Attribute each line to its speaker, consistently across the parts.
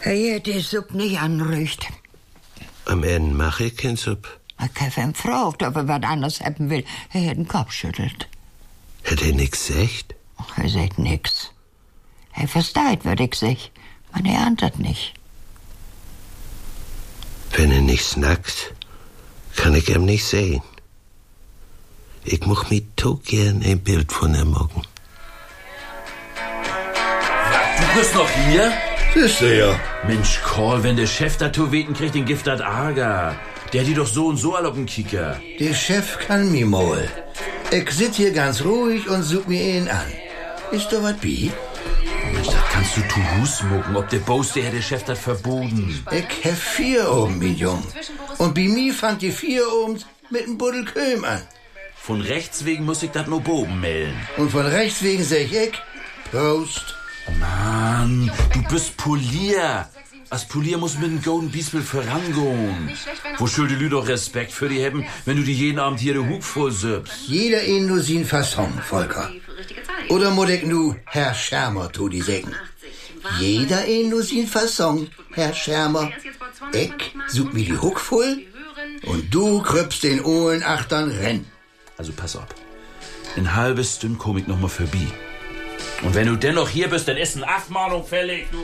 Speaker 1: Hey, die Suppe nicht anrücht.
Speaker 2: Am Ende mache ich keine Suppe.
Speaker 1: Ich habe ihn gefragt, ob er was anderes haben will. Er hat den Kopf geschüttelt.
Speaker 2: Hat er nix gesagt?
Speaker 1: Er sagt nix. Er versteht, was ich sag. Man erntet nicht.
Speaker 2: Wenn er nicht snackt, kann ich ihm nicht sehen. Ich muss mir so gern ein Bild von ihm machen.
Speaker 3: Du bist noch hier?
Speaker 4: Siehst du ja.
Speaker 3: Mensch, Karl, wenn der Chef da Weten kriegt, den Gift hat Arger. Der hat die doch so und so all auf den Kicker.
Speaker 4: Der Chef kann mi mal. Ich sit hier ganz ruhig und such mir ihn an. Ist da was bi?
Speaker 3: Mensch, das kannst du Hus mucken, ob der Boss, der Chef das verboten.
Speaker 4: Ich hab 4 oben, mi Jung. Und bei mir fangt die 4 oben mit dem Buddel Köhm an.
Speaker 3: Von rechts wegen muss ich das nur boben melden.
Speaker 4: Und von rechts wegen sag ich, Prost.
Speaker 3: Mann, du bist Polier. Als Polier muss mit dem Golden Biesbild vorangehen. Wo schulde Lü doch Respekt für die haben, wenn du die jeden Abend hier den Hub voll sippst?
Speaker 4: Jeder in nur sin Fasson, Volker. Oder muss ich nu Herr Schermer tu die sägen? Jeder in nur sin Fasson, Herr Schermer. Ich such mir die Huck voll und du krüppst den Ohren achtern renn.
Speaker 3: Also pass auf. In halbes Stünd komm ich noch mal vorbei. Und wenn du dennoch hier bist, dann ist eine Abmahnung fällig, du.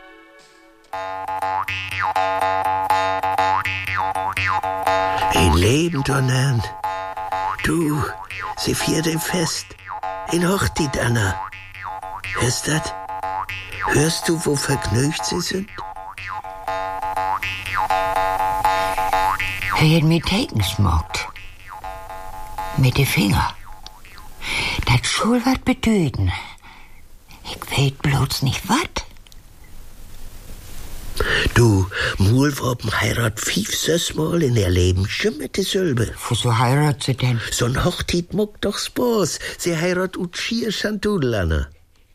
Speaker 2: Ein Leben, Donner. Du, sie feiert ein Fest. Ein Hochzeit, Anna. Hörst das? Hörst du, wo vergnügt sie sind?
Speaker 1: Er hat mir Teken schmockt. Mit den Finger. Das soll was bedeuten. Ich weet bloß nicht wat.
Speaker 2: Du, Mulworpen heirat 5-6 Mal in ihr Leben schon mit der Sülbe.
Speaker 1: Wieso heirat sie denn?
Speaker 2: So ein Hochzeit muck doch Spaß. Sie heirat ut schier Schandudel, Anna.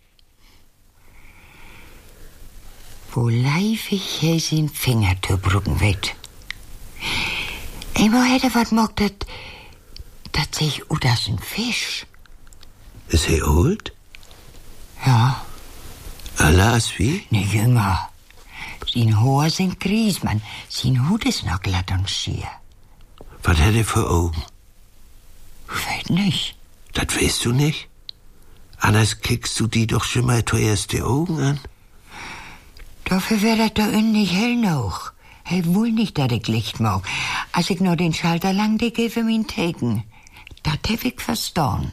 Speaker 1: Wo leif ich hier sin Finger zu brücken wett? Immer hätte wat mockt, dat sich ut as ein Fisch.
Speaker 2: Ist er alt?
Speaker 1: Ja.
Speaker 2: Alas wie?
Speaker 1: Ne jünger. Sin Haar sind Griesmann, sin Hut ist noch glatt und schier.
Speaker 2: Was hat er für Augen?
Speaker 1: Ich weiß nicht.
Speaker 2: Das weißt du nicht? Anders kickst du die doch schon mal zuerst die Augen an.
Speaker 1: Dafür wär das da innen nicht hell noch. Hey, wohl nicht, dass ich Licht mag. Als ich nur den Schalter lang dicke für mein Teken. Das hab ich verstanden.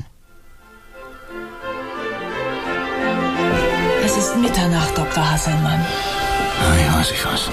Speaker 5: Es ist Mitternacht, Dr. Hasselmann.
Speaker 6: Ja, ich weiß.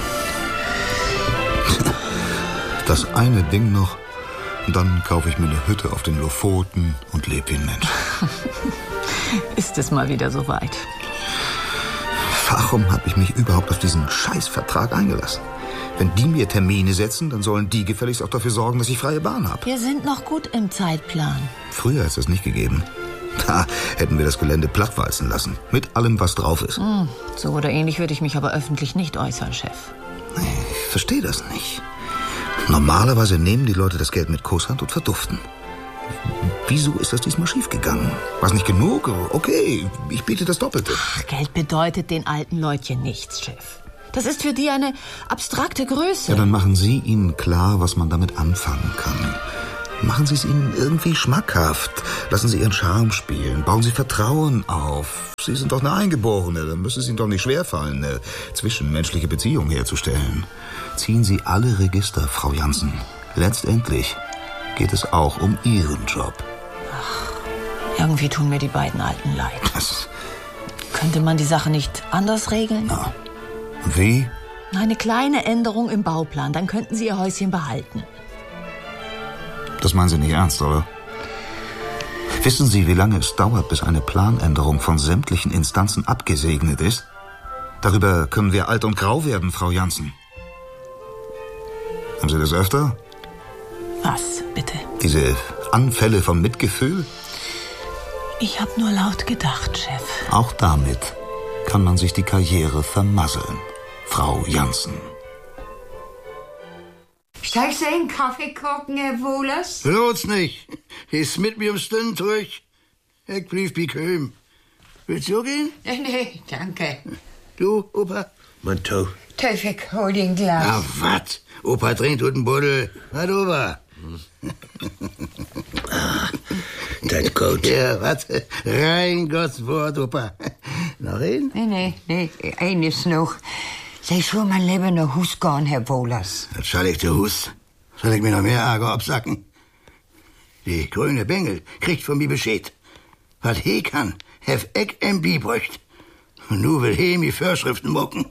Speaker 6: Das eine Ding noch, dann kaufe ich mir eine Hütte auf den Lofoten und lebe wie ein Mensch.
Speaker 5: Ist es mal wieder soweit?
Speaker 6: Warum habe ich mich überhaupt auf diesen Scheißvertrag eingelassen? Wenn die mir Termine setzen, dann sollen die gefälligst auch dafür sorgen, dass ich freie Bahn habe.
Speaker 5: Wir sind noch gut im Zeitplan.
Speaker 6: Früher ist das nicht gegeben. Da hätten wir das Gelände plattwalzen lassen. Mit allem, was drauf ist.
Speaker 5: So oder ähnlich würde ich mich aber öffentlich nicht äußern, Chef.
Speaker 6: Ich verstehe das nicht. Normalerweise nehmen die Leute das Geld mit Kusshand und verduften. Wieso ist das diesmal schiefgegangen? War es nicht genug? Okay, ich biete das Doppelte.
Speaker 5: Ach, Geld bedeutet den alten Leutchen nichts, Chef. Das ist für die eine abstrakte Größe.
Speaker 6: Ja, dann machen Sie ihnen klar, was man damit anfangen kann. Machen Sie es ihnen irgendwie schmackhaft. Lassen Sie Ihren Charme spielen. Bauen Sie Vertrauen auf. Sie sind doch eine Eingeborene. Dann müsste es Ihnen doch nicht schwerfallen, eine zwischenmenschliche Beziehung herzustellen. Ziehen Sie alle Register, Frau Jansen. Letztendlich geht es auch um Ihren Job.
Speaker 5: Ach, irgendwie tun mir die beiden Alten leid. Könnte man die Sache nicht anders regeln?
Speaker 6: Ja. Wie?
Speaker 5: Eine kleine Änderung im Bauplan. Dann könnten Sie Ihr Häuschen behalten.
Speaker 6: Das meinen Sie nicht ernst, oder? Wissen Sie, wie lange es dauert, bis eine Planänderung von sämtlichen Instanzen abgesegnet ist? Darüber können wir alt und grau werden, Frau Jansen. Haben Sie das öfter?
Speaker 5: Was, bitte?
Speaker 6: Diese Anfälle von Mitgefühl?
Speaker 5: Ich habe nur laut gedacht, Chef.
Speaker 6: Auch damit kann man sich die Karriere vermasseln, Frau Jansen.
Speaker 1: Soll ich einen Kaffee kochen, Herr Wohlers?
Speaker 4: Bloß nicht. Ist mit mir im Stund durch. Ich blieb bequem. Willst du gehen?
Speaker 1: Nee, danke.
Speaker 4: Du, Opa?
Speaker 2: Man, to,
Speaker 1: Töfik, hol den Glas.
Speaker 4: Na, wat? Opa trinkt und ein Buddel. Was, Opa?
Speaker 2: Das gut.
Speaker 4: Ja, was? Rein Gottes Wort, Opa. Noch ein?
Speaker 1: Nee, eines noch. Sei schon mal lieber nach Hus gehen, Herr Wohlers.
Speaker 4: Das schall ich zu Hus. Soll ich mir noch mehr Ärger absacken? Die grüne Bengel kriegt von mir Bescheid. Was he kann, hef eck MB bräucht. Und nu will he mi Vorschriften mocken.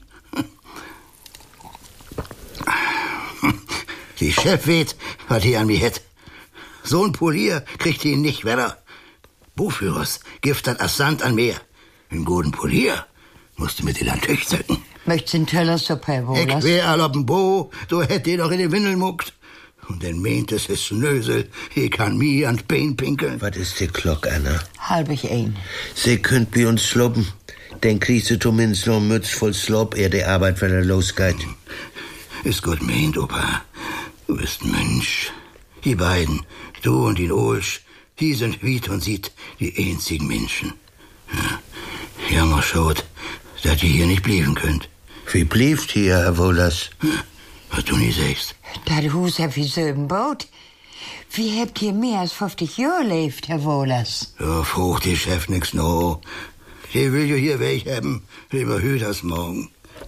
Speaker 4: Die Chef weet, was he an mi het. So ein Polier kriegt he nicht wetter. Buchführers giftet as Sand an Meer. Ein guten Polier musst du mit in an Tüch zücken.
Speaker 1: Möchtest du einen Tellersuppe, Herr
Speaker 4: Ich
Speaker 1: Wohlers?
Speaker 4: wär all ob'n Bo, du hätt die doch in den Windel muckt. Und dann meint es ist Snösel, he kann mi ans Bein pinkeln.
Speaker 2: Was ist die Glock, Anna?
Speaker 1: 12:30.
Speaker 2: Sie könnt bei uns sloppen. Dann kriegst du zumindest noch Mütz voll Slop, ehe die Arbeit wieder losgeht.
Speaker 4: Ist gut meint, Opa. Du bist ein Mensch. Die beiden, du und die Olsch, die sind Wied und Sied die einzigen Menschen. Ja, Jammer schaut, dass ihr hier nicht blieben könnt.
Speaker 2: Wie bliebst hier, Herr Wohlers?
Speaker 4: Was du nicht sagst.
Speaker 1: Das Haus hat wie selben Boot. Wie habt ihr mehr als 50 Jahre gelebt, Herr Wohlers?
Speaker 4: Ja, frucht die Chef nix noch. Die will ja hier weg haben, lieber heute als morgen.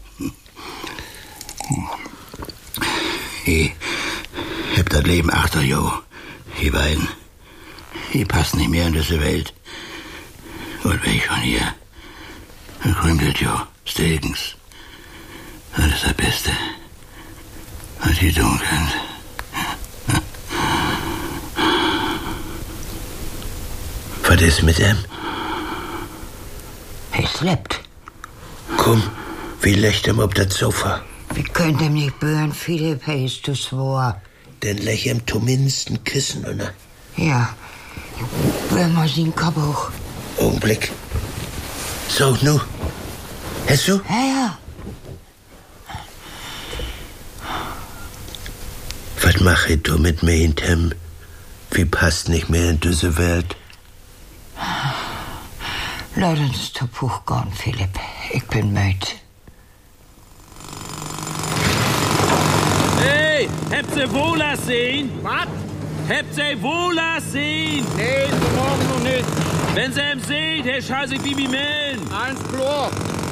Speaker 4: Ich hab das Leben 8 Jahre. Die beiden, die passen nicht mehr in diese Welt. Und weg von hier, dann krümelt ja Stilgens. Das ist das Beste, was die tun können.
Speaker 2: Was ist mit ihm?
Speaker 1: Er schleppt.
Speaker 2: Komm, wie legt ihm auf das Sofa?
Speaker 1: Wir können ihm nicht bören, Philipp, er ist zu schwor.
Speaker 2: Dann leg ihm zumindest ein Kissen unter.
Speaker 1: Ja, böhr mal den Kopf hoch.
Speaker 2: Augenblick. So, nu. Hast du?
Speaker 1: Ja.
Speaker 2: Was mache du mit mir hintem? Wie passt nicht mehr in diese Welt?
Speaker 1: Lass uns zu Buch gehen, Philipp. Ich bin müde.
Speaker 7: Hey, habt ihr Wohlers sehen? Was? Habt ihr Wohlers sehen?
Speaker 8: Nee, morgen noch nicht.
Speaker 7: Wenn sie ihn seht, Herr Scheiße, Bibi melden.
Speaker 8: 1 klar.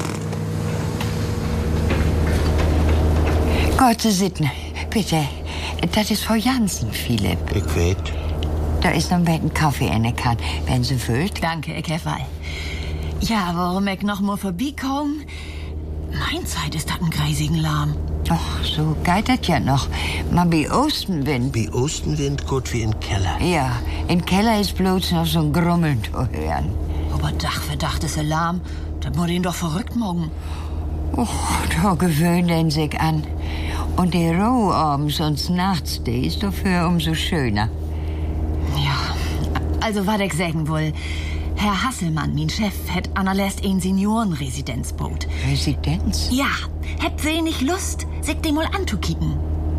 Speaker 1: Gott zu sitten. Bitte. Das ist Frau Jansen, Philipp.
Speaker 2: Ich weet.
Speaker 1: Da ist noch ein Kaffee in der Kanne, wenn sie füllt.
Speaker 5: Danke, ich habe. Ja, warum ich noch mal vorbeikomme? Mein Zeit ist das ein greisigen Lahm.
Speaker 1: Ach, so geht das ja noch. Mal bei Ostenwind.
Speaker 2: Wie Ostenwind gut wie in Keller.
Speaker 1: Ja, im Keller ist bloß noch so ein Grummeln zu hören.
Speaker 5: Aber Dach für Dach ist Alarm. Das muss ihn doch verrückt machen.
Speaker 1: Och, da gewöhnt er sich an. Und die Ruhe abends und nachts, die ist dafür umso schöner.
Speaker 5: Ja, also was ich sagen will. Herr Hasselmann, mein Chef, hat analyst ein Seniorenresidenzboot.
Speaker 1: Residenz?
Speaker 5: Ja, habt wenig Lust, sich dem mal anzukicken.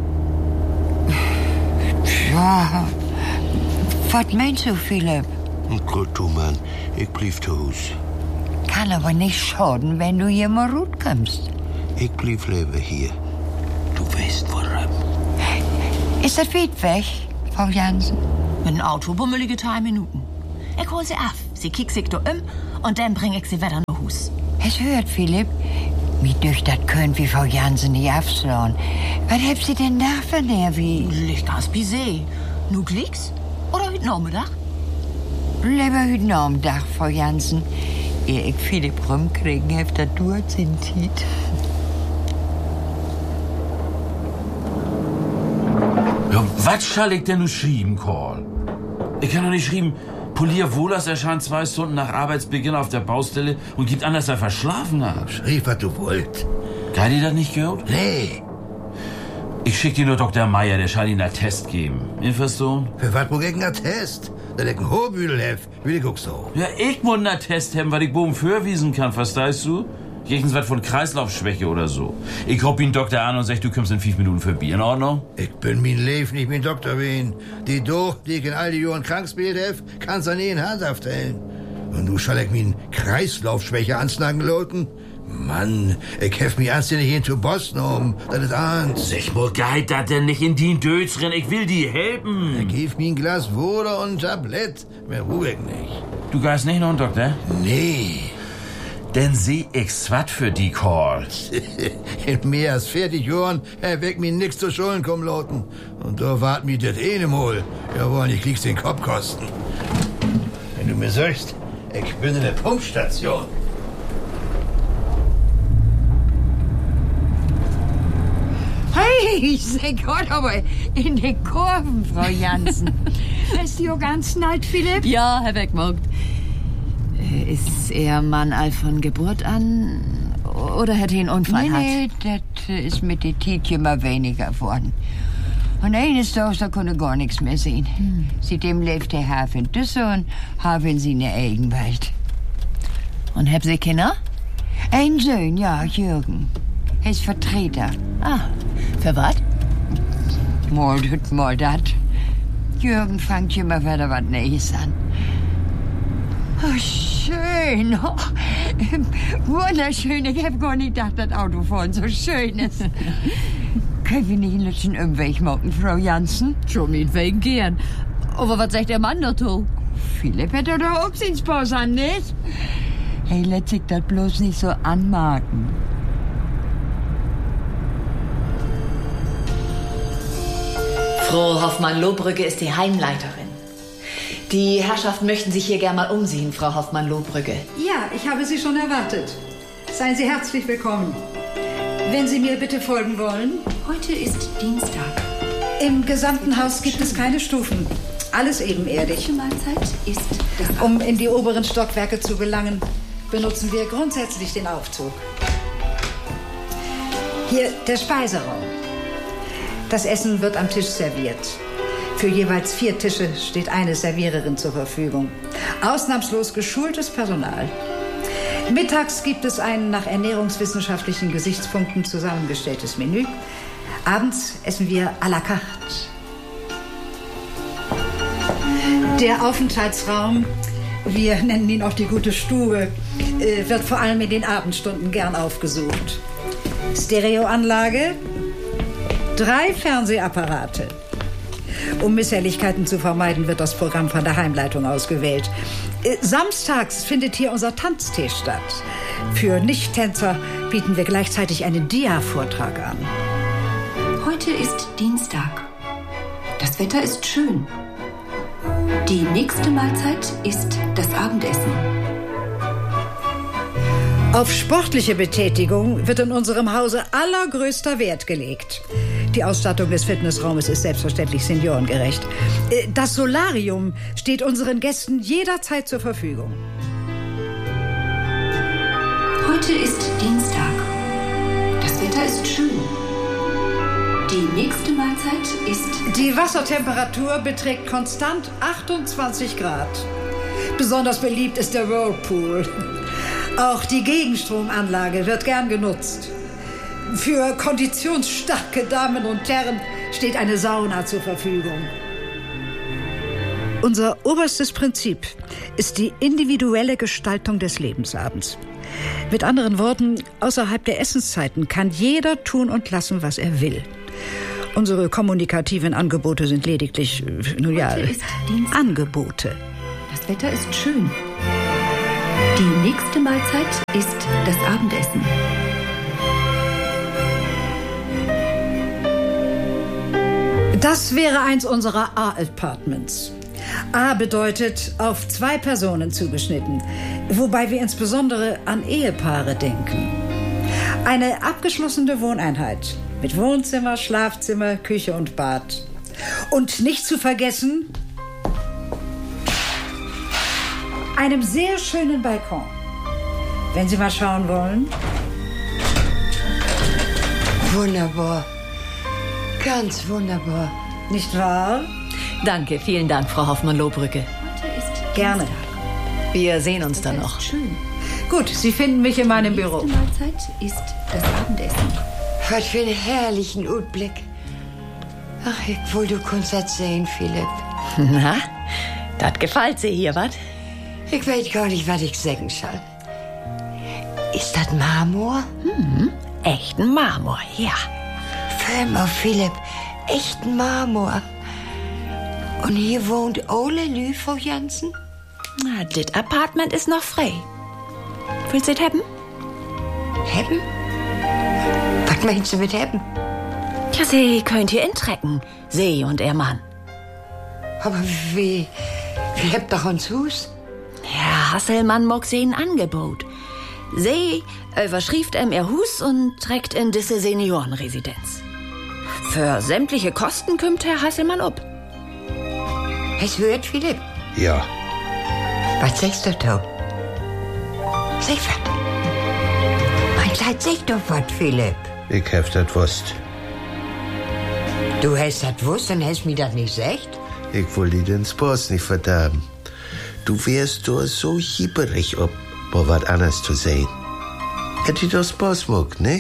Speaker 1: Ja, was meinst du, Philipp?
Speaker 2: Gut, du Mann, ich blieb zu Hus.
Speaker 1: Kann aber nicht schaden, wenn du hier mal gut kommst.
Speaker 2: Ich blieb lieber hier. Du weißt warum.
Speaker 1: Ist das weit weg, Frau Jansen?
Speaker 5: Mit dem Auto bummelige 3 Minuten. Ich hol sie ab, sie kickt sich da und dann bring ich sie wieder nach Hus.
Speaker 1: Es hört, Philipp. Mir durch das können wir Frau Jansen nicht aufschlagen. Was habt sie denn da für Nervi?
Speaker 5: Licht aus Bisee. Nu klicks? Oder heute Nachmittag?
Speaker 1: Lieber heute Nachmittag, Frau Jansen. Ehe ich Philipp rumkriegen, habt ihr durchzintiert.
Speaker 3: Ja, was schall ich denn nur schrieben, Karl? Ich kann doch nicht schreiben, Polier Wohlers erscheint 2 Stunden nach Arbeitsbeginn auf der Baustelle und gibt an, dass er verschlafen hat.
Speaker 4: Schrieb, was du wollt.
Speaker 3: Hat ihr das nicht gehört?
Speaker 4: Nee.
Speaker 3: Ich schick dir nur Dr. Meier, der soll Ihnen einen Test geben. Infoston?
Speaker 4: Für was muss ich einen Test? Dass ich einen Hohbüdel hef, will ich auch so.
Speaker 3: Ja, ich muss einen Test haben, weil ich Bogen vorwiesen kann, verstehst du? Jegens was von Kreislaufschwäche oder so. Ich hab ihn Doktor an und sag, du kommst in 5 Minuten vorbei. In Ordnung?
Speaker 4: Ich bin mein Leben nicht mein Doktor wen. Die doch, die ich in all die Jahren krankspielt hef, kann's an nie in Hand aufteilen. Und du schall ich min Kreislaufschwäche ansnagen loten? Mann, ich hef mich anständig hin zu Boston das ist ernst.
Speaker 3: Sag mal, geht das denn nicht in die Dötzren? Ich will die helfen.
Speaker 4: Gib mir ein Glas Wasser und ein Tablett. Mehr ruhe ich nicht.
Speaker 3: Du gehst nicht noch einen Doktor?
Speaker 4: Nee.
Speaker 3: Denn seh ich's wat für die Call.
Speaker 4: In mehr als 40 Jahren weg mir nix zu Schulden kommen lauten. Und da wart mir das mal. Jawohl, ich krieg's den Kopf kosten. Wenn du mir sagst, ich bin in der Pumpstation.
Speaker 1: Hey, sag Gott, aber in den Kurven, Frau Jansen. Ist die auch ganz nett, Philipp?
Speaker 5: Ja, Herr Beckmogt. Ist Ihr Mann all von Geburt an oder hat er einen Unfall gehabt?
Speaker 1: Nee, das ist mit den Tietchen immer weniger geworden. Und eines Tages, da konnte gar nichts mehr sehen. Seitdem lebt der Herr in Düsse und haben in seine Eigenwelt.
Speaker 5: Und habt Sie Kinder?
Speaker 1: Ein Sohn, ja, Jürgen. Er ist Vertreter.
Speaker 5: Ah, für was?
Speaker 1: Mal dat. Jürgen fängt immer wieder was Neues an. Oh, schön. Oh, wunderschön. Ich hab gar nicht gedacht, das Autofahren so schön ist. Können wir nicht einen letzten Umweg machen, Frau Jansen?
Speaker 5: Schon meinetwegen gern. Aber was sagt der Mann dazu?
Speaker 1: Philipp hat doch Obstspaß an, nicht? Hey, lässt sich das bloß nicht so anmerken.
Speaker 5: Frau Hoffmann-Lohbrügge ist die Heimleiterin. Die Herrschaften möchten sich hier gern mal umsehen, Frau Hoffmann-Lohbrügge.
Speaker 9: Ja, ich habe Sie schon erwartet. Seien Sie herzlich willkommen. Wenn Sie mir bitte folgen wollen.
Speaker 10: Heute ist Dienstag.
Speaker 9: Im gesamten Haus gibt es keine Stufen. Alles ebenerdig.
Speaker 10: Welche Mahlzeit ist das?
Speaker 9: Um in die oberen Stockwerke zu gelangen, benutzen wir grundsätzlich den Aufzug. Hier der Speiseraum. Das Essen wird am Tisch serviert. Für jeweils 4 Tische steht eine Serviererin zur Verfügung. Ausnahmslos geschultes Personal. Mittags gibt es ein nach ernährungswissenschaftlichen Gesichtspunkten zusammengestelltes Menü. Abends essen wir à la carte. Der Aufenthaltsraum, wir nennen ihn auch die gute Stube, wird vor allem in den Abendstunden gern aufgesucht. Stereoanlage, 3 Fernsehapparate. Um Misshelligkeiten zu vermeiden, wird das Programm von der Heimleitung ausgewählt. Samstags findet hier unser Tanztee statt. Für Nicht-Tänzer bieten wir gleichzeitig einen Dia-Vortrag an.
Speaker 10: Heute ist Dienstag. Das Wetter ist schön. Die nächste Mahlzeit ist das Abendessen.
Speaker 9: Auf sportliche Betätigung wird in unserem Hause allergrößter Wert gelegt. Die Ausstattung des Fitnessraumes ist selbstverständlich seniorengerecht. Das Solarium steht unseren Gästen jederzeit zur Verfügung.
Speaker 10: Heute ist Dienstag. Das Wetter ist schön. Die nächste Mahlzeit ist...
Speaker 9: Die Wassertemperatur beträgt konstant 28 Grad. Besonders beliebt ist der Whirlpool. Auch die Gegenstromanlage wird gern genutzt. Für konditionsstarke Damen und Herren steht eine Sauna zur Verfügung. Unser oberstes Prinzip ist die individuelle Gestaltung des Lebensabends. Mit anderen Worten, außerhalb der Essenszeiten kann jeder tun und lassen, was er will. Unsere kommunikativen Angebote sind lediglich, Angebote.
Speaker 10: Das Wetter ist schön. Die nächste Mahlzeit ist das Abendessen.
Speaker 9: Das wäre eins unserer A-Apartments. A bedeutet auf 2 Personen zugeschnitten, wobei wir insbesondere an Ehepaare denken. Eine abgeschlossene Wohneinheit mit Wohnzimmer, Schlafzimmer, Küche und Bad. Und nicht zu vergessen, einem sehr schönen Balkon. Wenn Sie mal schauen wollen.
Speaker 1: Wunderbar. Ganz wunderbar.
Speaker 9: Nicht wahr?
Speaker 5: Danke, vielen Dank, Frau Hoffmann-Lohbrügge.
Speaker 10: Heute ist
Speaker 9: Gerne.
Speaker 5: Wir sehen uns dann noch.
Speaker 10: Schön.
Speaker 9: Gut, Sie finden mich in meinem Büro.
Speaker 10: Die nächste Mahlzeit ist das Abendessen.
Speaker 1: Was für einen herrlichen Utblick. Ach, ich wollte, du kannst das sehen, Philipp.
Speaker 5: Na, das gefällt Sie hier, was?
Speaker 1: Ich weiß gar nicht, was ich sagen soll. Ist das Marmor?
Speaker 5: Echten Marmor, ja.
Speaker 1: Hör mal, Philipp, echten Marmor. Und hier wohnt Ole Lüfer Jansen?
Speaker 5: Na, dit Apartment ist noch frei. Willst du es haben?
Speaker 1: Hebben? Was meinst du mit hebben?
Speaker 5: Ja, sie könnt hier intrecken. Sie und ihr Mann.
Speaker 1: Aber wie habt doch uns Hus?
Speaker 5: Herr Hasselmann mag sie ein Angebot. Sie überschrieft ihr Hus und trägt in diese Seniorenresidenz. Für sämtliche Kosten kümmt Herr Hasselmann ob.
Speaker 1: Es hört, Philipp?
Speaker 2: Ja.
Speaker 1: Was sagst du da? Sag was. Mein Kleid, sag doch was, Philipp.
Speaker 2: Ich hab das wusst.
Speaker 1: Du hast das wusst und hast mir das nicht gesagt?
Speaker 2: Ich will dir den Spaß nicht verderben. Du wärst doch so hieberig, ob mal was anderes zu sehen. Hätte ich doch Spaß gemacht, ne?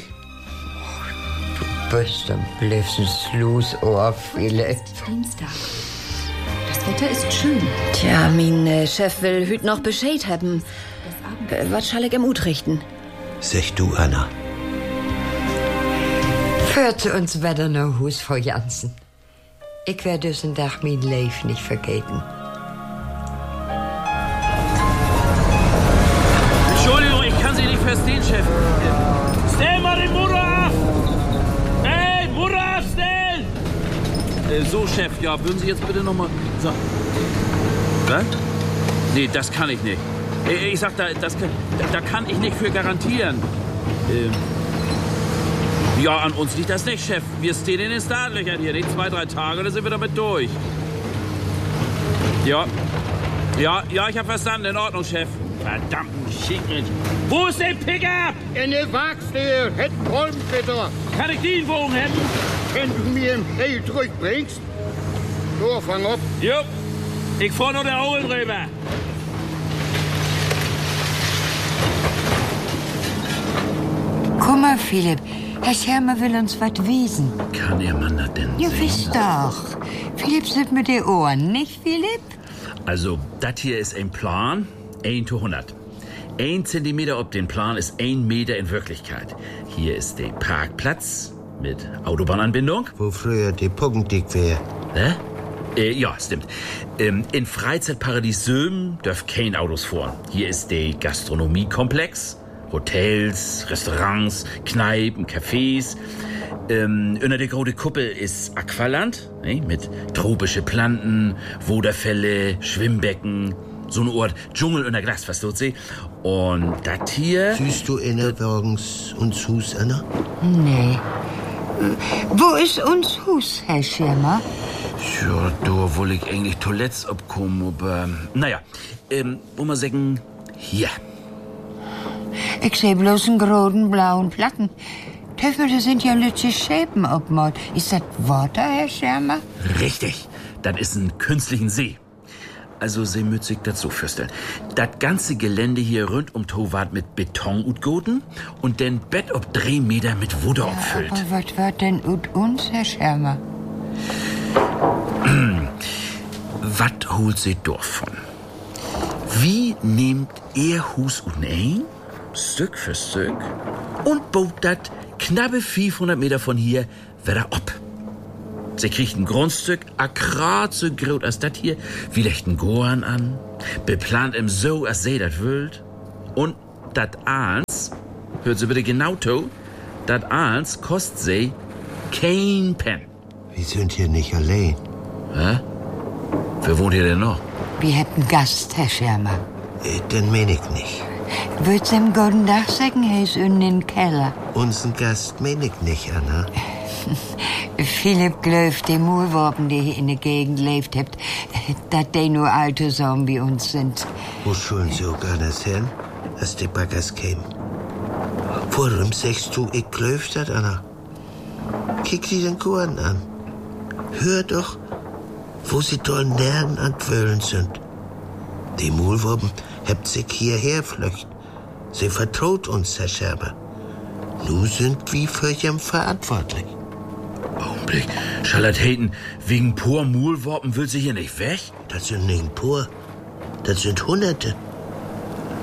Speaker 1: Du bist ein blödes Schlussohr, Philipp.
Speaker 10: Dienstag. Das Wetter ist schön.
Speaker 5: Tja, mein Chef will hüt noch Bescheid haben. Was soll ich ihm utrichten?
Speaker 2: Sag du, Anna.
Speaker 1: Führt uns wieder noch Hus vor Jansen. Ich werde diesen Tag mein Leben nicht vergeten.
Speaker 7: Entschuldigung, ich kann Sie nicht verstehen, Chef. Stell mal den Motor ab! Hey, Motor abstellen! So, Chef, ja, würden Sie jetzt bitte nochmal... So. Was? Nee, das kann ich nicht. Ich sag, da kann ich nicht für garantieren. Ja, an uns liegt das nicht, Chef. Wir stehen in den Startlöchern hier. Nicht 2-3 Tage, dann sind wir damit durch. Ja, ich hab verstanden. In Ordnung, Chef. Verdammten Schicken. Wo ist der Pickup?
Speaker 8: In der Werkstatt, het Holm bitte.
Speaker 7: Kann ich den Wogen haben?
Speaker 8: Wenn du mir im Heil zurückbringst. So, fang ab.
Speaker 7: Jo, ich fahr nur der Holen rüber.
Speaker 1: Guck mal, Philipp. Herr Schermer will uns was wiesen.
Speaker 3: Kann Ihr Mann das denn
Speaker 1: Ja,
Speaker 3: sehen?
Speaker 1: wisst doch. Philipp sitzt mit den Ohren, nicht, Philipp?
Speaker 3: Also, das hier ist ein Plan, 1 zu 100. 1 Zentimeter ob den Plan ist 1 Meter in Wirklichkeit. Hier ist der Parkplatz mit Autobahnanbindung.
Speaker 2: Wo früher die Puggendick wär.
Speaker 3: Ne? Ja, stimmt. In Freizeitparadies Söhm dürfen keine Autos fahren. Hier ist der Gastronomiekomplex. Hotels, Restaurants, Kneipen, Cafés. Unter der großen Kuppel ist Aqualand, ne, mit tropische Planten, Woderfälle, Schwimmbecken. So eine Art Dschungel unter Glas, versteht Sie? Und das hier...
Speaker 2: Siehst du innerorgens uns Hus, Anna?
Speaker 1: Nee. Wo ist uns Hus, Herr Schermer?
Speaker 3: Ja, da will ich eigentlich Toilettes abkommen, aber... Naja, wo man sagen, hier.
Speaker 1: Ich seh bloß einen großen blauen Platten. Töffel, das sind ja lütsche Schäpen obmord. Ist das Wasser, Herr Schermer?
Speaker 3: Richtig, das ist ein künstlichen See. Also, Sie müssen sich das so vorstellen. Das ganze Gelände hier rund um Towart mit Beton utgoten und den Bett ob 3 Meter mit Wunder abfüllt.
Speaker 1: Aber was wird denn ut uns, Herr Schermer?
Speaker 3: Was holt Sie davon? Wie nehmt ihr Hus und ein, Stück für Stück, und baut das knappe 500 Meter von hier wieder ab? Sie kriegt ein Grundstück, akkurat so groß als das hier, wie legt ein Goran an, beplant ihm so, als sie das wollt. Und das eins, hört Sie bitte genau zu, das eins kostet sie kein Pen.
Speaker 2: Wir sind hier nicht allein.
Speaker 3: Hä? Wer wohnt hier denn noch?
Speaker 1: Wir hätten Gast, Herr Schermer.
Speaker 2: Den mein ich nicht.
Speaker 1: Würd's im guten Dach sagen, er ist in den Keller.
Speaker 2: Unseren Gast mein ich nicht, Anna.
Speaker 1: Philipp Glöf, die Maulwurpen, die hier in der Gegend lebt, habt, dass die nur alte Sauen wie uns sind.
Speaker 2: Wo sollen sie auch anders hin, als die Baggers kämen? Warum sagst du, ich Glöf dat, Anna? Kick die den Korn an. Hör doch, wo sie doll Nerven an Quöllen sind. Die Maulwurpen habt sich hierher flöcht. Sie vertraut uns, Herr Schermer. Nu sind wir für ihn verantwortlich.
Speaker 3: Augenblick. Charlotte Hayden, wegen pur Maulwurpen will sie hier nicht weg?
Speaker 2: Das sind nicht pur. Das sind Hunderte.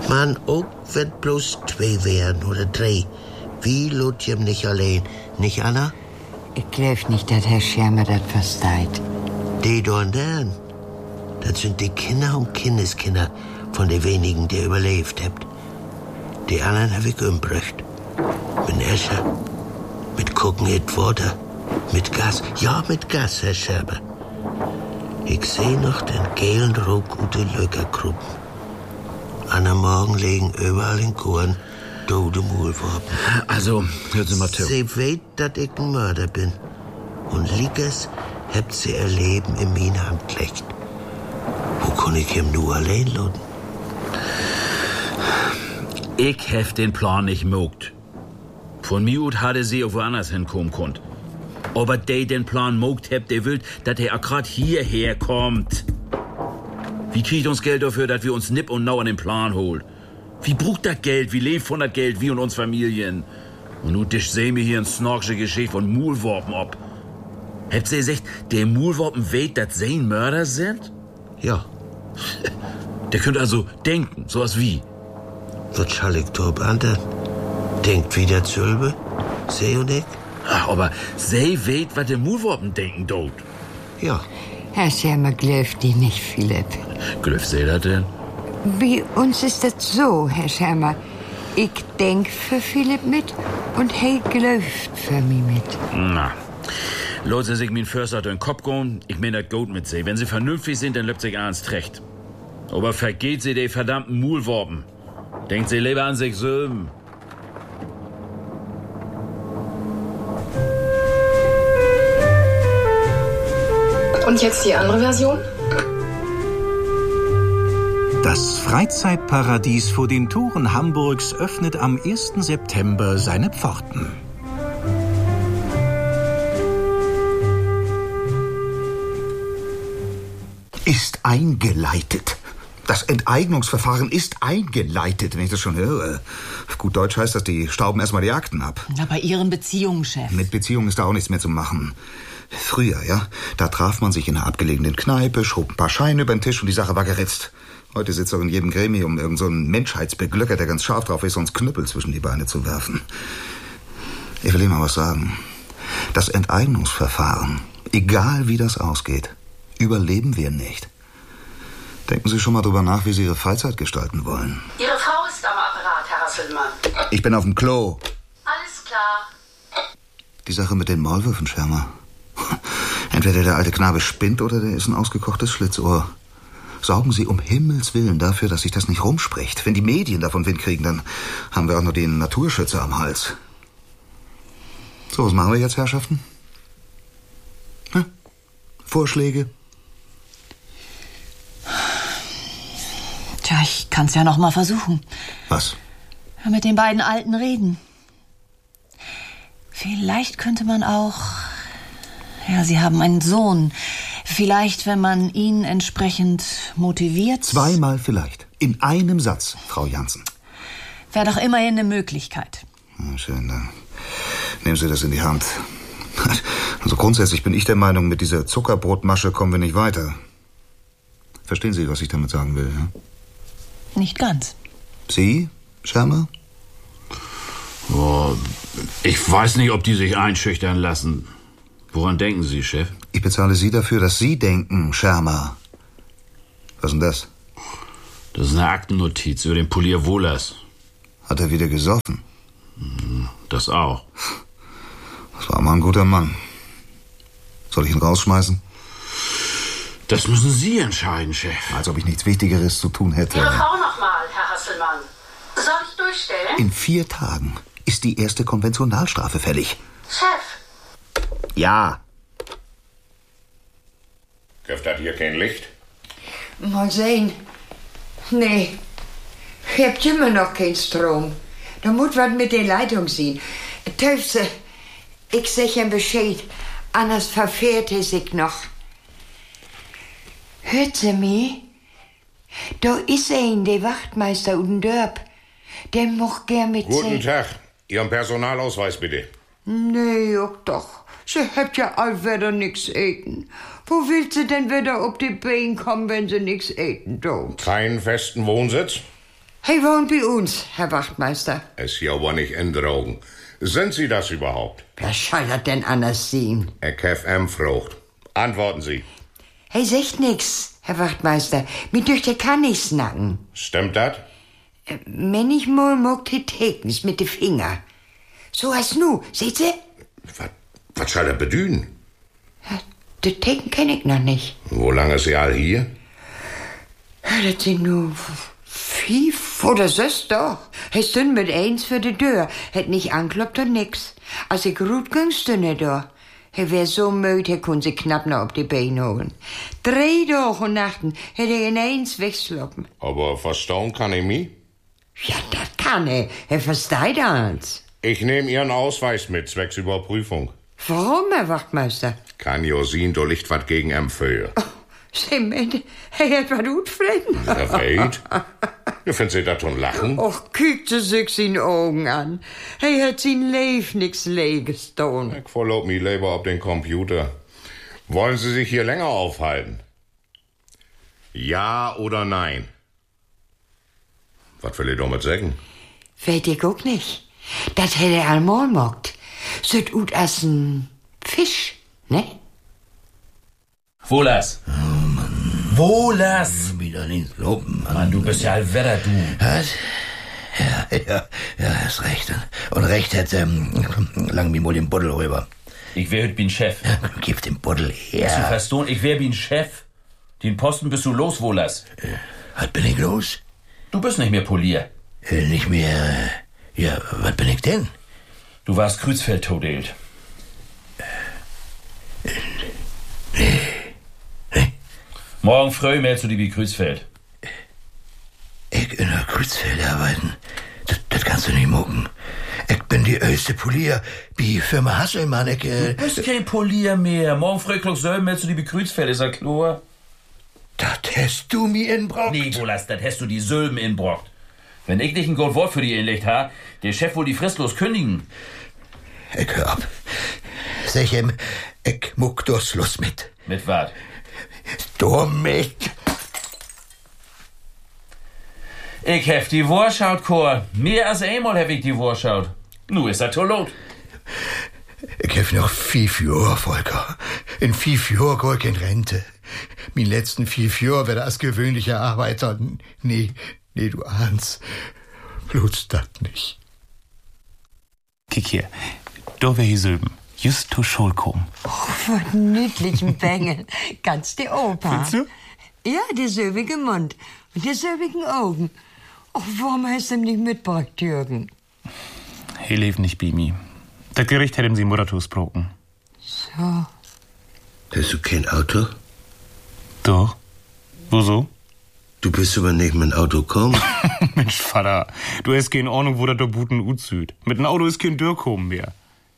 Speaker 2: Man, auch wenn bloß 2 wären oder 3. Wie Lutjem nicht allein. Nicht, Anna?
Speaker 1: Ich glaub nicht, dass Herr Schermer das versteht.
Speaker 2: Die Dornen, das sind die Kinder und Kindeskinder von den wenigen, die überlebt habt. Die anderen hab ich umgebracht. Mit Escher, mit Gucken it Water, mit Gas. Ja, mit Gas, Herr Schermer. Ich seh noch den gelen Ruck und die Löckergruppen. An der Morgen liegen überall in Korn tote Maulwurpen.
Speaker 3: Also, hören Sie mal zu.
Speaker 2: Sie weiß, dass ich ein Mörder bin. Und Lickers habt sie ihr Leben in meine Hand gelegt. Wo kann ich ihm nur allein lassen?
Speaker 3: Ich hef den Plan nicht mogt. Von mir ut hatte sie auch woanders hinkommen konnt. Aber der den Plan mogt hebt, der will, dass er grad hierher kommt. Wie kriegt uns Geld dafür, dass wir uns nipp und nau an den Plan holen? Wie brucht das Geld? Wie lebt von das Geld? Wie und uns Familien? Und nun sehen wir hier ein snorksche Geschichte von Maulwurpen ab. Habt ihr gesagt, der Maulwurpen weht, dass sie ein Mörder sind?
Speaker 2: Ja.
Speaker 3: Der könnte also denken, sowas wie.
Speaker 2: Was soll ich da beantworten? Denkt wieder Zülbe? Sie und ich?
Speaker 3: Ach, aber sie weht, was der Maulwurpen denken dort.
Speaker 2: Ja.
Speaker 1: Herr Schermer glaubt die nicht, Philipp.
Speaker 3: Glaubt sie das denn?
Speaker 1: Bei uns ist das so, Herr Schermer. Ich denk für Philipp mit und hey glaubt für mich mit.
Speaker 3: Na, Leute, sich mein Förster durch den Kopf gehen, ich mein das gut mit sie. Wenn sie vernünftig sind, dann löbt sich ernst recht. Aber vergeht sie die verdammten Maulwurpen. Denkt sie lieber an sich selber.
Speaker 11: Und jetzt die andere Version?
Speaker 12: Das Freizeitparadies vor den Toren Hamburgs öffnet am 1. September seine Pforten.
Speaker 6: Ist eingeleitet. Das Enteignungsverfahren ist eingeleitet, wenn ich das schon höre. Auf gut Deutsch heißt das, die stauben erstmal die Akten ab.
Speaker 5: Na, bei Ihren Beziehungen, Chef.
Speaker 6: Mit Beziehungen ist da auch nichts mehr zu machen. Früher, ja, da traf man sich in einer abgelegenen Kneipe, schob ein paar Scheine über den Tisch und die Sache war geritzt. Heute sitzt auch in jedem Gremium irgend so ein Menschheitsbeglücker, der ganz scharf drauf ist, uns Knüppel zwischen die Beine zu werfen. Ich will Ihnen mal was sagen. Das Enteignungsverfahren, egal wie das ausgeht, überleben wir nicht. Denken Sie schon mal drüber nach, wie Sie Ihre Freizeit gestalten wollen.
Speaker 11: Ihre Frau ist am Apparat, Herr Hasselmann.
Speaker 6: Ich bin auf dem Klo.
Speaker 11: Alles klar.
Speaker 6: Die Sache mit den Maulwürfen, Schermer. Entweder der alte Knabe spinnt oder der ist ein ausgekochtes Schlitzohr. Sorgen Sie um Himmels Willen dafür, dass sich das nicht rumspricht. Wenn die Medien davon Wind kriegen, dann haben wir auch noch den Naturschützer am Hals. So, was machen wir jetzt, Herrschaften? Hm? Vorschläge?
Speaker 5: Tja, ich kann's ja noch mal versuchen.
Speaker 6: Was?
Speaker 5: Mit den beiden Alten reden. Vielleicht könnte man auch... Ja, Sie haben einen Sohn. Vielleicht, wenn man ihn entsprechend motiviert...
Speaker 6: Zweimal vielleicht. In einem Satz, Frau Jansen.
Speaker 5: Wäre doch immerhin eine Möglichkeit.
Speaker 6: Na, schön, dann nehmen Sie das in die Hand. Also grundsätzlich bin ich der Meinung, mit dieser Zuckerbrotmasche kommen wir nicht weiter. Verstehen Sie, was ich damit sagen will? Ja?
Speaker 5: Nicht ganz.
Speaker 6: Sie, Schermer?
Speaker 3: Oh, ich weiß nicht, ob die sich einschüchtern lassen. Woran denken Sie, Chef?
Speaker 6: Ich bezahle Sie dafür, dass Sie denken, Schermer. Was ist denn das?
Speaker 3: Das ist eine Aktennotiz über den Polier Wohlers.
Speaker 6: Hat er wieder gesoffen?
Speaker 3: Das auch.
Speaker 6: Das war mal ein guter Mann. Soll ich ihn rausschmeißen?
Speaker 3: Das müssen Sie entscheiden, Chef.
Speaker 6: Als ob ich nichts Wichtigeres zu tun hätte.
Speaker 11: Ihre Frau nochmal, Herr Hasselmann. Soll ich durchstellen?
Speaker 6: In 4 Tagen ist die erste Konventionalstrafe fällig.
Speaker 11: Chef.
Speaker 6: Ja.
Speaker 13: Gibt das hier kein Licht?
Speaker 1: Mal sehen. Nee. Ich hab immer noch keinen Strom. Da muss was mit der Leitung sein. Töfse, ich sag ihm Bescheid. Anders verfährt er sich noch. Hört sie mich? Da ist ein, der Wachtmeister und Dörp. Der mocht gern mit
Speaker 13: Guten Tag. Ihren Personalausweis bitte.
Speaker 1: Nee, auch doch. Sie hat ja all wieder nix eten. Wo will sie denn wieder auf die Beine kommen, wenn sie nix eten tut?
Speaker 13: Keinen festen Wohnsitz?
Speaker 1: Hey wohnt bei uns, Herr Wachtmeister.
Speaker 13: Es ja aber nicht in Drogen. Sind Sie das überhaupt?
Speaker 1: Wer soll das denn anders sehen?
Speaker 13: Ich hab frucht. Antworten Sie.
Speaker 1: Hey, sagt nix, Herr Wachtmeister. Mir durch der kann nicht snacken.
Speaker 13: Stimmt das?
Speaker 1: Wenn ich mal mag die Tekens mit de Finger. So hast nu, seht Sie?
Speaker 13: Was soll das bedeuten?
Speaker 1: Die Teken kenn ich noch nicht.
Speaker 13: Wo lange ist sie all hier?
Speaker 1: Ja, das sind nur 5 oder 6 doch. He stünd mit eins für die Tür. Het nicht ankloppt und nix. Als ich gut ging, stünde da. He wär so müde, he kun sie knapp noch auf die Beine holen. 3 Tage und Nachten hätte er in eins wegsloppen.
Speaker 13: Aber verstauen kann ich mich?
Speaker 1: Ja, das kann er. Er versteht alles.
Speaker 13: Ich nehme Ihren Ausweis mit, zwecks Überprüfung.
Speaker 1: Warum, Herr Wachtmeister?
Speaker 13: Kann jo sehen, da liegt was gegen Empfehl.
Speaker 1: Oh, Sie meint, er hat was utfrieden?
Speaker 13: Ja, weit. Du findest Sie das schon lachen?
Speaker 1: Och, kiekt Sie sich seine Augen an. Er hat sein Leben nix Leges tun.
Speaker 13: Ich verlob mich lieber auf den Computer. Wollen Sie sich hier länger aufhalten? Ja oder nein? Was will ich damit sagen?
Speaker 1: Weet ich auch nicht. Das hätte er einmal mockt. Süd ut as ein Fisch, ne?
Speaker 7: Wohlers.
Speaker 4: Oh, Mann.
Speaker 7: Wohlers.
Speaker 4: Wieder links loben, Mann.
Speaker 7: Mann, du bist ja all Wetter, du.
Speaker 4: Was? Ja, hast recht. Und recht hat, lang mir mal den Buddel rüber.
Speaker 7: Ich wär heute bin Chef.
Speaker 4: Ja, gib den Buddel her.
Speaker 7: Hast du verstanden? Ich wär bin Chef. Den Posten bist du los, Wohlers.
Speaker 4: Was bin ich los?
Speaker 7: Du bist nicht mehr Polier.
Speaker 4: Nicht mehr, ja, was bin ich denn?
Speaker 7: Du warst Kreuzfeld todelt.
Speaker 4: Nee.
Speaker 7: Morgen früh meldest du dich wie Kreuzfeld.
Speaker 4: Ich in der Kreuzfeld arbeiten? Das kannst du nicht mucken. Ich bin die erste Polier bei Firma Hasselmann.
Speaker 7: Du bist kein Polier mehr. Morgen früh klocks meldest du dich wie Kreuzfeld, ist er klar?
Speaker 4: Das hast du mir inbrockt?
Speaker 7: Nee, Wohlers, das hast du die Sölben inbrockt. Wenn ich nicht ein gut Wort für die inlegt ha, der Chef wohl die fristlos kündigen.
Speaker 4: Ich hör ab. Sag ihm, ich muck doch Schluss mit.
Speaker 7: Mit wat?
Speaker 4: Du mit.
Speaker 7: Ich hef die Vorschaut, Chor. Mehr als einmal hef ich die Vorschaut. Nu ist er tot.
Speaker 4: Ich hef noch 5 Jahre, Volker. In 5 Jahren geh ich in Rente. Min letzten 5 Jahre werde als gewöhnlicher Arbeiter. Nee, du ahnst. Bloß das nicht.
Speaker 14: Kick hier. Da wär hier Silben. Just to Schulkom.
Speaker 1: Oh, was niedlichen Bengel. Ganz die Opa.
Speaker 14: Findest du?
Speaker 1: Ja, der silbige Mund und die silbigen Augen. Och, warum hast du ihm nicht mitgebracht, Jürgen?
Speaker 14: He lebt nicht bei mir. Das Gericht hat ihm sie Muttertus broken.
Speaker 1: So.
Speaker 2: Hast du kein Auto?
Speaker 14: Doch. Wieso?
Speaker 2: Du bist aber nicht mit dem Auto gekommen.
Speaker 14: Mensch, Vater, du hast keine Ahnung, wo das der Buten Uzüd. Mit dem Auto ist kein Dürrkommen mehr.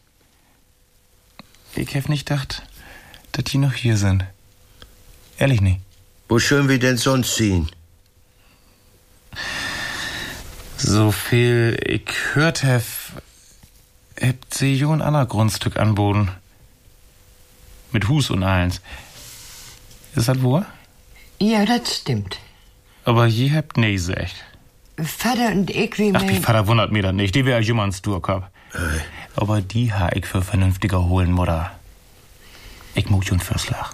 Speaker 14: Ich hab nicht gedacht, dass die noch hier sind. Ehrlich nicht.
Speaker 2: Wo sollen wir denn sonst ziehen?
Speaker 14: So viel ich hört hab sie jo ein anderes Grundstück anboten. Mit Hus und allens. Ist das wahr?
Speaker 1: Ja, das stimmt.
Speaker 14: Aber je habt nee gesagt.
Speaker 1: Vater und ich, wie
Speaker 14: Ach, die Vater wundert mir das nicht. Die wär jemand Sturkop. Aber die ha ich für vernünftiger holen, Mutter. Ich muck schon Fürslach.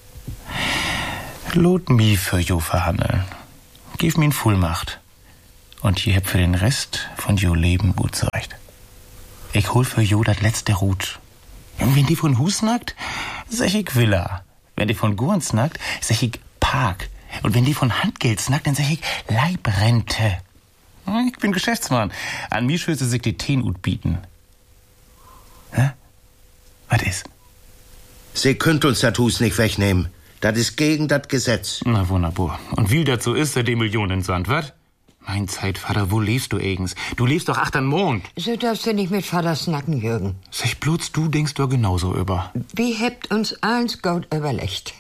Speaker 14: Lot mi für jo verhandeln. Gib mir Vollmacht. Und je habt für den Rest von jo Leben gut zurecht. Ich hol für jo dat letzte Rut. Und wenn die von Hus nackt, sag ich Villa. Wenn die von Gurn snackt, sag ich Park. Und wenn die von Handgeld snackt, dann sag ich Leibrente. Ich bin Geschäftsmann. An mir schüsse sich die Teenut bieten. Hä? Was ist?
Speaker 2: Sie könnt uns das Hus nicht wegnehmen. Das ist gegen das Gesetz.
Speaker 14: Na wunderbar. Und wie das so ist, die Millionen in Sand, wat? Mein Zeitvater, wo lebst du eigens? Du lebst doch achtern Mond.
Speaker 1: So darfst du nicht mit Vater snacken, Jürgen.
Speaker 14: Sag bloß, du denkst doch genauso über.
Speaker 1: Wie hebt uns eins gut überlegt?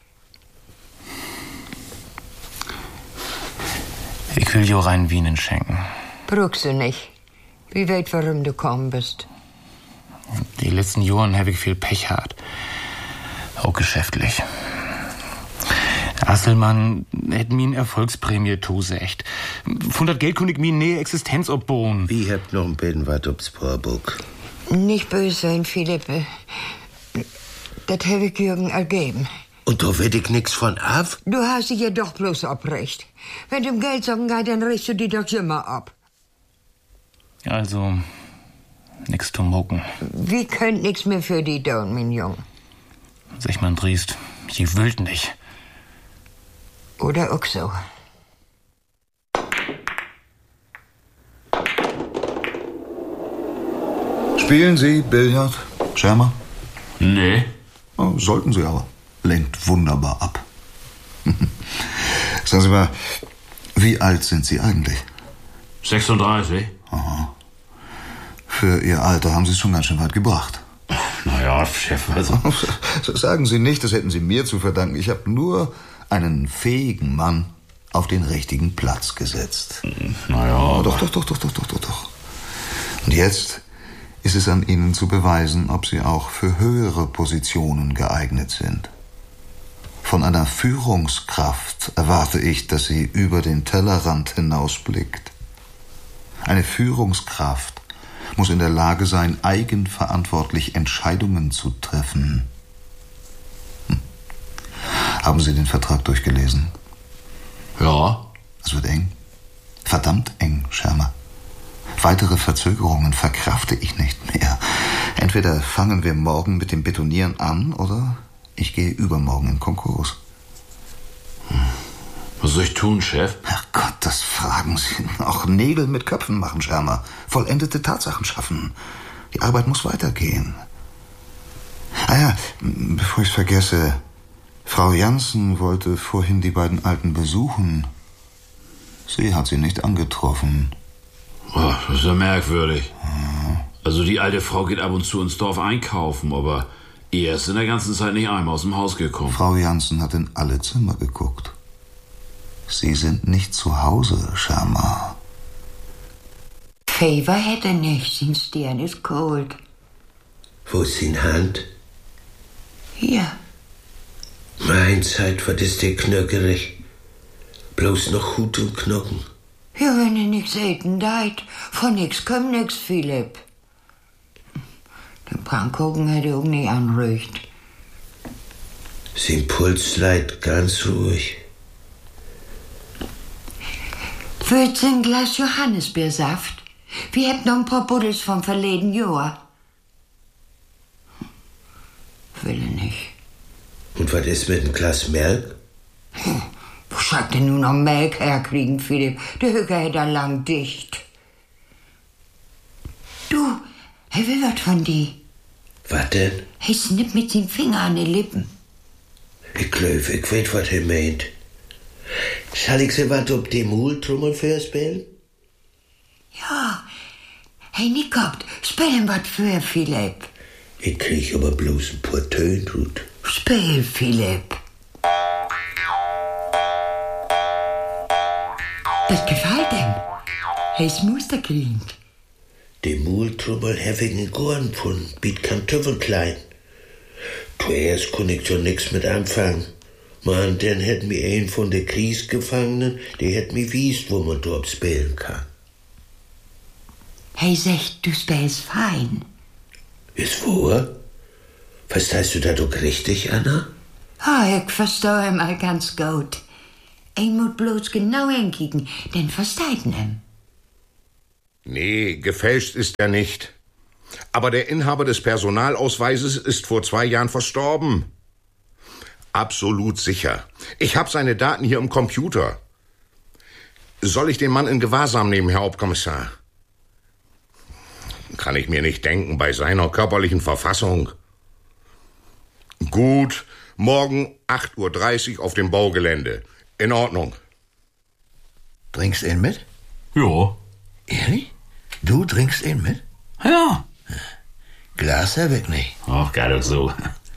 Speaker 14: Ich will jo rein Wienen schenken.
Speaker 1: Brauchst du nicht. Wie weit, warum du gekommen bist?
Speaker 14: Die letzten Jahren hab ich viel Pech gehabt. Auch geschäftlich. Hasselmann hätt mir eine Erfolgsprämie tosecht. Von dat Geld konnte ich mir eine Existenz abbauen.
Speaker 2: Wie habt noch ein bisschen was aufs Poorbuck?
Speaker 1: Nicht böse sein, Philipp. Das habe ich Jürgen ergeben.
Speaker 2: Und da werd ich nix von ab?
Speaker 1: Du hast dich ja doch bloß abrecht. Wenn du um Geld sagen gehst, dann riechst du die doch immer ab.
Speaker 14: Also, nix zu mucken.
Speaker 1: Wie könnt nix mehr für die tun, mein Jung?
Speaker 14: Sag mal, Driest, je wüllt nicht.
Speaker 1: Oder auch so.
Speaker 6: Spielen Sie Billard, Schermer?
Speaker 7: Nee.
Speaker 6: Oh, sollten Sie aber. Lenkt wunderbar ab. Sagen Sie mal, wie alt sind Sie eigentlich?
Speaker 7: 36.
Speaker 6: Aha. Für Ihr Alter haben Sie es schon ganz schön weit gebracht.
Speaker 7: Naja, Chef, also...
Speaker 6: Sagen Sie nicht, das hätten Sie mir zu verdanken. Ich habe nur einen fähigen Mann auf den richtigen Platz gesetzt.
Speaker 7: Naja,
Speaker 6: Doch. Und jetzt ist es an Ihnen zu beweisen, ob Sie auch für höhere Positionen geeignet sind. Von einer Führungskraft erwarte ich, dass sie über den Tellerrand hinausblickt. Eine Führungskraft muss in der Lage sein, eigenverantwortlich Entscheidungen zu treffen. Haben Sie den Vertrag durchgelesen?
Speaker 7: Ja.
Speaker 6: Es wird eng. Verdammt eng, Schermer. Weitere Verzögerungen verkrafte ich nicht mehr. Entweder fangen wir morgen mit dem Betonieren an, oder ich gehe übermorgen in Konkurs.
Speaker 7: Was soll ich tun, Chef?
Speaker 6: Herrgott, das fragen Sie. Auch Nägel mit Köpfen machen, Schermer. Vollendete Tatsachen schaffen. Die Arbeit muss weitergehen. Ah ja, bevor ich es vergesse. Frau Janssen wollte vorhin die beiden Alten besuchen. Sie hat sie nicht angetroffen.
Speaker 7: Oh, das ist ja merkwürdig. Also die alte Frau geht ab und zu ins Dorf einkaufen, aber er ist in der ganzen Zeit nicht einmal aus dem Haus gekommen.
Speaker 6: Frau Janssen hat in alle Zimmer geguckt. Sie sind nicht zu Hause, Schermer.
Speaker 1: Fever hätte nicht, sein Stirn ist kalt.
Speaker 2: Wo ist die Hand?
Speaker 1: Hier.
Speaker 2: Mein Zeit, was ist der knöckerig? Bloß noch Hut und Knochen.
Speaker 1: Ja, wenn ihr nix eten deit, von nix kommt nix, Philipp. Den Prankogen hätte auch nicht anrücht.
Speaker 2: Sein Puls leidet ganz ruhig.
Speaker 1: Würd's ein Glas Johannisbeersaft? Wir hätten noch ein paar Buddels vom verleden Jahr. Will er nicht.
Speaker 2: Und was ist mit einem Glas Milch?
Speaker 1: Wo sollt denn nun noch Melk herkriegen, Philipp? Der Höcker hätte er lang dicht. Du, er will was von dir.
Speaker 2: Was denn?
Speaker 1: Er snippt mit seinen Finger an den Lippen.
Speaker 2: Ich glaub, ich weiß, was er meint. Soll ich sie was auf die Multrommel vorspielen?
Speaker 1: Ja. Hey, Nikop, spielen was für, Philipp.
Speaker 2: Ich krieg aber bloß ein paar Töne gut.
Speaker 1: Spiel, Philipp. Das gefällt ihm. Er ist Musterkind.
Speaker 2: Die Multrommel hab ich in Gorn von, biet Kartoffelklein. Zuerst konnte ich so nix mit anfangen. Man, dann hätt mir ein von der Kriegsgefangenen, der hätt mir wiest, wo man dort spielen kann.
Speaker 1: Hey, sagt, du spielst fein.
Speaker 2: Ist wahr? Verstehst du das doch richtig, Anna?
Speaker 1: Ich verstehe ihn mal ganz gut. Ich muss bloß genau hinkicken, denn versteht ihn.
Speaker 13: Nee, gefälscht ist er nicht. Aber der Inhaber des Personalausweises ist vor 2 Jahren verstorben. Absolut sicher. Ich habe seine Daten hier im Computer. Soll ich den Mann in Gewahrsam nehmen, Herr Hauptkommissar? Kann ich mir nicht denken, bei seiner körperlichen Verfassung. Gut, morgen 8:30 Uhr auf dem Baugelände. In Ordnung.
Speaker 4: Trinkst ihn mit?
Speaker 7: Ja.
Speaker 4: Ehrlich? Du trinkst ihn mit?
Speaker 7: Ja.
Speaker 4: Glas hab ich nicht.
Speaker 7: Ach, gar doch so.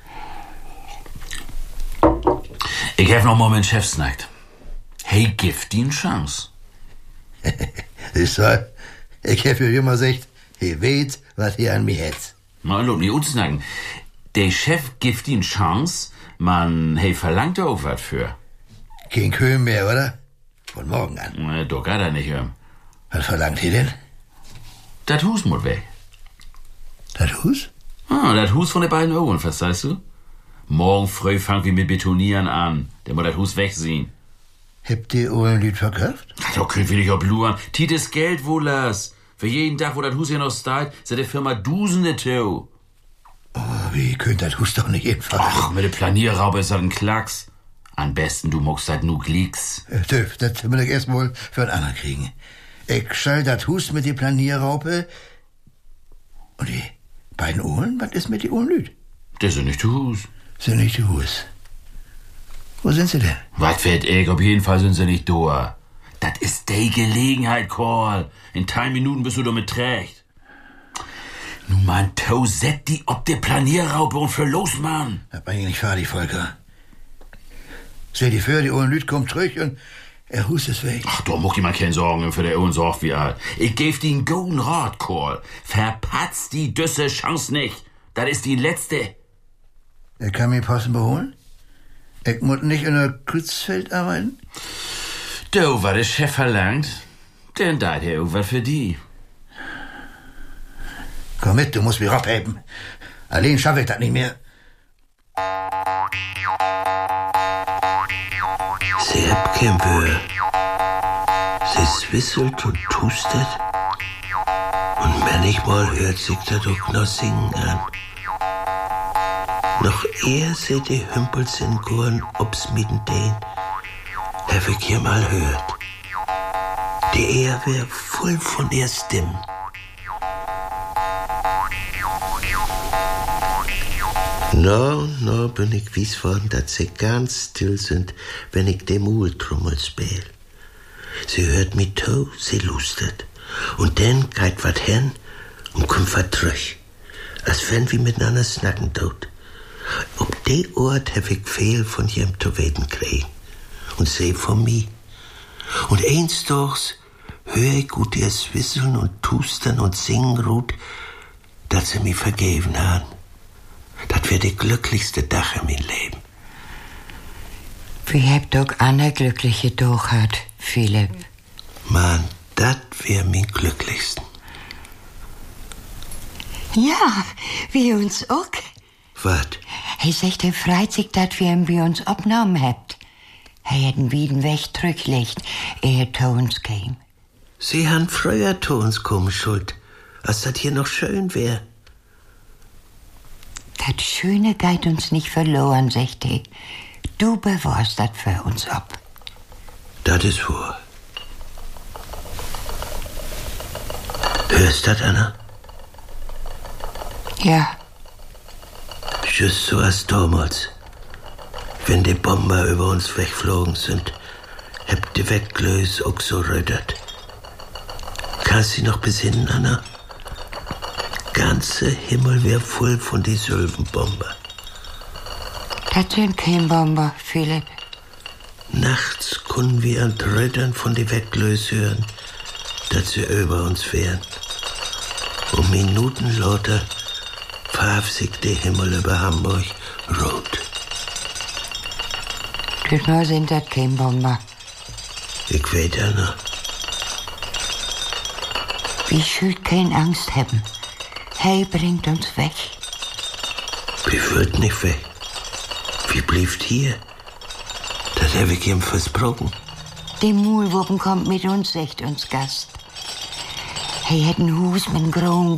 Speaker 7: Ich hab noch mal mit dem Chef snackt. Hey, gib die eine Chance.
Speaker 4: Siehst du, ich hab ja immer gesagt, ihr weet, was ihr an mir hätt.
Speaker 7: Mal lob nicht unsnacken. Der Chef gibt die eine Chance, man, hey, verlangt auch was für.
Speaker 4: Kein Köhm mehr, oder? Von morgen an.
Speaker 3: Na, doch gar da nicht hören.
Speaker 4: Was verlangt ihr denn?
Speaker 3: Das Hus muss weg.
Speaker 4: Das Hus?
Speaker 3: Ah, das Hus von den beiden Ohren, verstehst du? Morgen früh fangen wir mit Betonieren an. Der muss das Hus wegsehen.
Speaker 4: Habt ihr euren Lied verkauft?
Speaker 3: Da könnt wir nicht auch bluren. Tites Geld wohl las. Für jeden Tag, wo das Hus hier noch steht, sind der Firma Dusende Tau.
Speaker 4: Oh, wie könnt das Hus doch nicht einfach...
Speaker 3: Ach, mit der Planierraube ist das ein Klacks. Am besten, du muckst halt nur Klicks.
Speaker 4: Töf, das will ich erst mal für einen anderen kriegen. Ich schall das Hus mit die Planierraupe. Und die beiden Ohren, was ist mit die Ohrenlüd?
Speaker 3: Das sind nicht die Hus.
Speaker 4: Sind nicht die Hus. Wo sind sie denn?
Speaker 3: Was fällt ich? Auf jeden Fall sind sie nicht da. Das ist die Gelegenheit, Karl. In 3 Minuten bist du damit trägt. Nun, man, set die ob der Planierraupe und für los, Mann.
Speaker 4: Das bin ich nicht fertig, Volker. Stell dir vor, die Ohrenlüd kommt zurück und er Hus ist weg.
Speaker 3: Ach, da muck ich mal keine Sorgen für der Ohren sorgt wie alt. Ich geb dir einen guten Rat, Karl. Verpatzt die düsse Chance nicht. Das ist die letzte.
Speaker 4: Er kann mir Posten beholen? Ich muss nicht in der Kreutzfeld arbeiten?
Speaker 3: Du, was der Chef verlangt, denn da hat er irgendwas für die.
Speaker 4: Komm mit, du musst mich abheben. Allein schaffe ich das nicht mehr.
Speaker 2: Sie habt kein Wör. Sie swisselt und tustet. Und manchmal hört sich das auch noch singen an. Noch eher sie die Hümpels in Gorn ob's mitten den, hab ich hier mal hört. Die Ehe wär voll von ihr Stimmen. No, bin ich wies worden, dass sie ganz still sind, wenn ich dem Uhltrommel spiel. Sie hört mich to, sie lustet. Und dann geht wat hin und kommt wat zurück. Als wenn wir miteinander snacken tot. Ob die Ort hab ich viel von jem zu weten kriegen. Und sie von mir. Und eins dochs hör ich gut ihr swisseln und tustern und singen ruht, dass sie mich vergeben haben. Das wär der glücklichste Tag in mein Leben.
Speaker 1: Wir habt doch eine glückliche Tag gehabt, Philipp.
Speaker 2: Mann, das wär mein glücklichsten.
Speaker 1: Ja, wir uns auch.
Speaker 2: Was?
Speaker 1: Er sagt, er freut sich, dass wir ihn bei uns abgenommen habt. Er hat ihn wieder weg zurückgelegt, ehe zu uns kam.
Speaker 2: Sie han früher zu uns kommen schuld, als das hier noch schön wär.
Speaker 1: Das Schöne geht uns nicht verloren, sagt er. Du bewahrst das für uns ab.
Speaker 2: Das ist wahr. Hörst das, Anna?
Speaker 1: Ja.
Speaker 2: Just so als damals. Wenn die Bomber über uns wegflogen sind, habt die Wegglös auch so rödert. Kannst du dich noch besinnen, Anna? Ganze Himmel wär voll von die Sylvenbomber.
Speaker 1: Das sind kein Bomber, Philipp.
Speaker 2: Nachts konnten wir an Rödern von die Wegglös hören, dass sie über uns wären. Und Minuten lauter warf sich der Himmel über Hamburg rot.
Speaker 1: Diesmal sind das kein Bomber.
Speaker 2: Ich weiß ja noch.
Speaker 1: Wir schuld keine Angst haben. Hey bringt uns weg.
Speaker 2: Wir würden nicht weg. Wir blieft hier. Das hab ich ihm versprochen.
Speaker 1: Die Muhlwuppen kommt mit uns, sagt uns Gast. Hey hat ein Hus mit einem großen